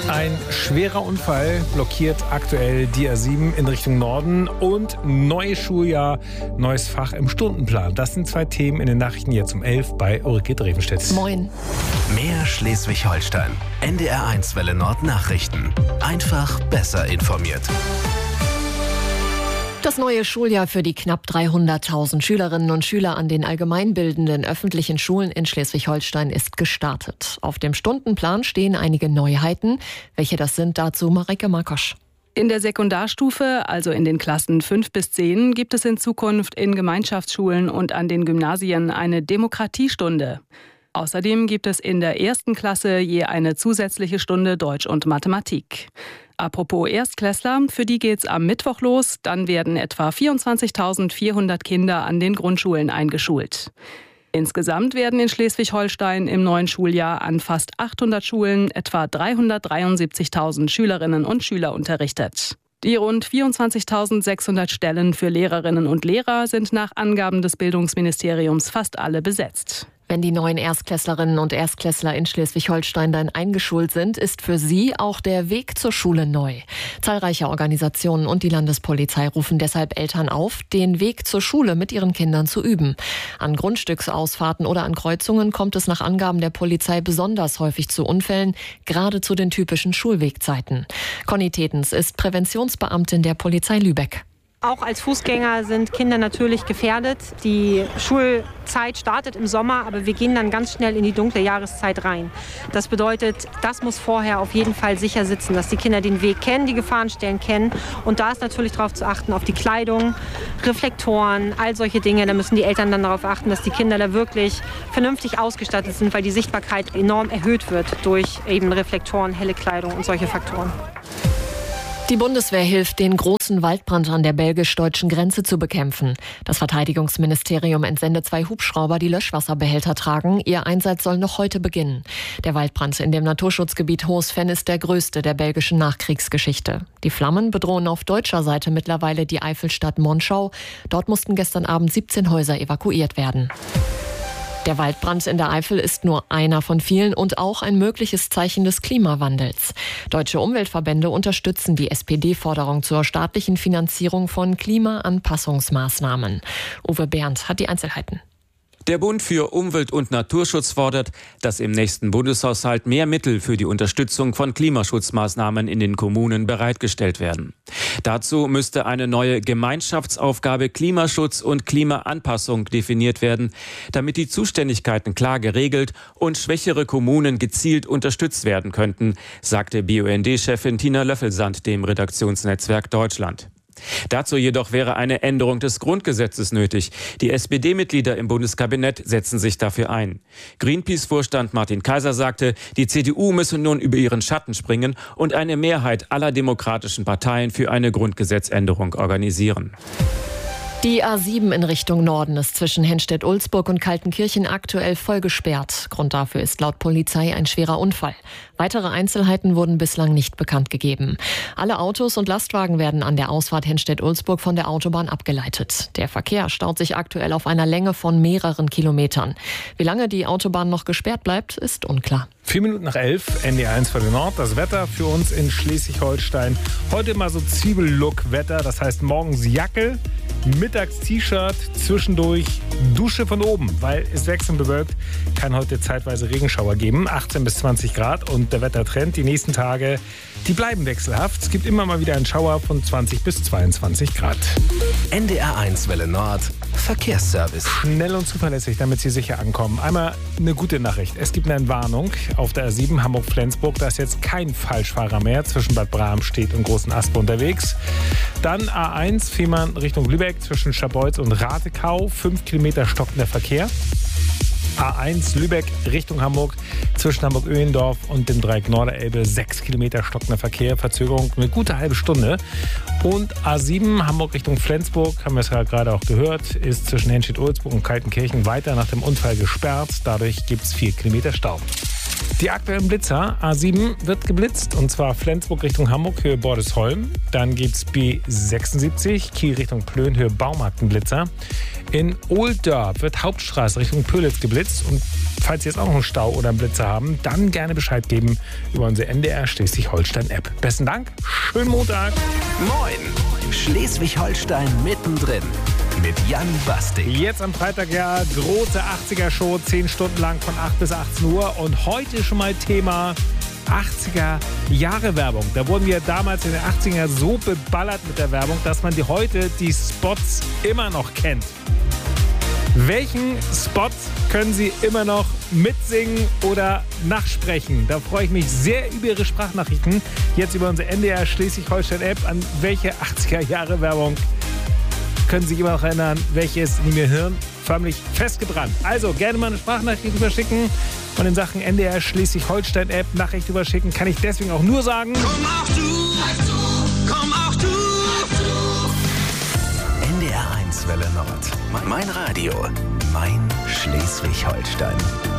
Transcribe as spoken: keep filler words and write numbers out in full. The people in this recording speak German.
Ein schwerer Unfall blockiert aktuell die A sieben in Richtung Norden und neues Schuljahr, neues Fach im Stundenplan. Das sind zwei Themen in den Nachrichten jetzt um elf bei Ulrike Drevenstedt. Moin. Mehr Schleswig-Holstein. N D R eins Welle Nord Nachrichten. Einfach besser informiert. Das neue Schuljahr für die knapp dreihunderttausend Schülerinnen und Schüler an den allgemeinbildenden öffentlichen Schulen in Schleswig-Holstein ist gestartet. Auf dem Stundenplan stehen einige Neuheiten. Welche das sind, dazu Mareike Markosch. In der Sekundarstufe, also in den Klassen fünf bis zehn, gibt es in Zukunft in Gemeinschaftsschulen und an den Gymnasien eine Demokratiestunde. Außerdem gibt es in der ersten Klasse je eine zusätzliche Stunde Deutsch und Mathematik. Apropos Erstklässler, für die geht's am Mittwoch los. Dann werden etwa vierundzwanzigtausendvierhundert Kinder an den Grundschulen eingeschult. Insgesamt werden in Schleswig-Holstein im neuen Schuljahr an fast achthundert Schulen etwa dreihundertdreiundsiebzigtausend Schülerinnen und Schüler unterrichtet. Die rund vierundzwanzigtausendsechshundert Stellen für Lehrerinnen und Lehrer sind nach Angaben des Bildungsministeriums fast alle besetzt. Wenn die neuen Erstklässlerinnen und Erstklässler in Schleswig-Holstein dann eingeschult sind, ist für sie auch der Weg zur Schule neu. Zahlreiche Organisationen und die Landespolizei rufen deshalb Eltern auf, den Weg zur Schule mit ihren Kindern zu üben. An Grundstücksausfahrten oder an Kreuzungen kommt es nach Angaben der Polizei besonders häufig zu Unfällen, gerade zu den typischen Schulwegzeiten. Conny Tetens ist Präventionsbeamtin der Polizei Lübeck. Auch als Fußgänger sind Kinder natürlich gefährdet. Die Schulzeit startet im Sommer, aber wir gehen dann ganz schnell in die dunkle Jahreszeit rein. Das bedeutet, das muss vorher auf jeden Fall sicher sitzen, dass die Kinder den Weg kennen, die Gefahrenstellen kennen. Und da ist natürlich darauf zu achten, auf die Kleidung, Reflektoren, all solche Dinge. Da müssen die Eltern dann darauf achten, dass die Kinder da wirklich vernünftig ausgestattet sind, weil die Sichtbarkeit enorm erhöht wird durch eben Reflektoren, helle Kleidung und solche Faktoren. Die Bundeswehr hilft, den großen Waldbrand an der belgisch-deutschen Grenze zu bekämpfen. Das Verteidigungsministerium entsendet zwei Hubschrauber, die Löschwasserbehälter tragen. Ihr Einsatz soll noch heute beginnen. Der Waldbrand in dem Naturschutzgebiet Hoosven ist der größte der belgischen Nachkriegsgeschichte. Die Flammen bedrohen auf deutscher Seite mittlerweile die Eifelstadt Monschau. Dort mussten gestern Abend siebzehn Häuser evakuiert werden. Der Waldbrand in der Eifel ist nur einer von vielen und auch ein mögliches Zeichen des Klimawandels. Deutsche Umweltverbände unterstützen die S P D-Forderung zur staatlichen Finanzierung von Klimaanpassungsmaßnahmen. Uwe Berndt hat die Einzelheiten. Der Bund für Umwelt- und Naturschutz fordert, dass im nächsten Bundeshaushalt mehr Mittel für die Unterstützung von Klimaschutzmaßnahmen in den Kommunen bereitgestellt werden. Dazu müsste eine neue Gemeinschaftsaufgabe Klimaschutz und Klimaanpassung definiert werden, damit die Zuständigkeiten klar geregelt und schwächere Kommunen gezielt unterstützt werden könnten, sagte B U N D-Chefin Tina Löffelsand dem Redaktionsnetzwerk Deutschland. Dazu jedoch wäre eine Änderung des Grundgesetzes nötig. Die S P D-Mitglieder im Bundeskabinett setzen sich dafür ein. Greenpeace-Vorstand Martin Kaiser sagte, die C D U müsse nun über ihren Schatten springen und eine Mehrheit aller demokratischen Parteien für eine Grundgesetzänderung organisieren. Die A sieben in Richtung Norden ist zwischen Henstedt-Ulzburg und Kaltenkirchen aktuell voll gesperrt. Grund dafür ist laut Polizei ein schwerer Unfall. Weitere Einzelheiten wurden bislang nicht bekannt gegeben. Alle Autos und Lastwagen werden an der Ausfahrt Henstedt-Ulzburg von der Autobahn abgeleitet. Der Verkehr staut sich aktuell auf einer Länge von mehreren Kilometern. Wie lange die Autobahn noch gesperrt bleibt, ist unklar. Vier Minuten nach elf, N D R eins für den Nord. Das Wetter für uns in Schleswig-Holstein. Heute mal so Zwiebellook-Wetter, das heißt morgens Jacke, mittags T-Shirt, zwischendurch Dusche von oben, weil es wechselnd bewölkt, kann heute zeitweise Regenschauer geben, achtzehn bis zwanzig Grad und der Wettertrend die nächsten Tage, die bleiben wechselhaft. Es gibt immer mal wieder einen Schauer von zwanzig bis zweiundzwanzig Grad. N D R eins Welle Nord Verkehrsservice. Schnell und zuverlässig, damit Sie sicher ankommen. Einmal eine gute Nachricht. Es gibt eine Warnung auf der A sieben Hamburg-Flensburg. Da ist jetzt kein Falschfahrer mehr zwischen Bad Bramstedt und Großen Aspe unterwegs. Dann A eins Fehmarn Richtung Lübeck zwischen Scharbeutz und Ratekau. Fünf Kilometer stockender Verkehr. A eins Lübeck Richtung Hamburg zwischen Hamburg-Öhlendorf und dem Dreieck Norderelbe. Sechs Kilometer stockender Verkehr. Verzögerung eine gute halbe Stunde. Und A sieben Hamburg Richtung Flensburg, haben wir es ja gerade auch gehört, ist zwischen Henstedt-Ulzburg und Kaltenkirchen weiter nach dem Unfall gesperrt. Dadurch gibt es vier Kilometer Stau. Die aktuellen Blitzer. A sieben wird geblitzt, und zwar Flensburg Richtung Hamburg, Höhe Bordesholm. Dann gibt es B sechsundsiebzig, Kiel Richtung Plön, Höhe Baumarkt, ein Blitzer. In Ohldorf wird Hauptstraße Richtung Pölitz geblitzt. Und falls Sie jetzt auch noch einen Stau oder einen Blitzer haben, dann gerne Bescheid geben über unsere N D R Schleswig-Holstein-App. Besten Dank, schönen Montag. Moin, Schleswig-Holstein mittendrin. Mit Jan Bastik. Jetzt am Freitag ja große achtziger-Show, zehn Stunden lang von acht bis achtzehn Uhr. Und heute schon mal Thema achtziger-Jahre-Werbung. Da wurden wir damals in den achtzigern so beballert mit der Werbung, dass man die heute die Spots immer noch kennt. Welchen Spot können Sie immer noch mitsingen oder nachsprechen? Da freue ich mich sehr über Ihre Sprachnachrichten. Jetzt über unsere N D R Schleswig-Holstein-App. An welche achtziger-Jahre-Werbung können Sie sich immer noch erinnern? Welche ist in Ihr Hirn förmlich festgebrannt? Also gerne mal eine Sprachnachricht überschicken. Und in Sachen N D R Schleswig-Holstein-App Nachricht überschicken kann ich deswegen auch nur sagen: Komm auch du, komm auch du. N D R eins Welle Nord. Mein Radio, mein Schleswig-Holstein.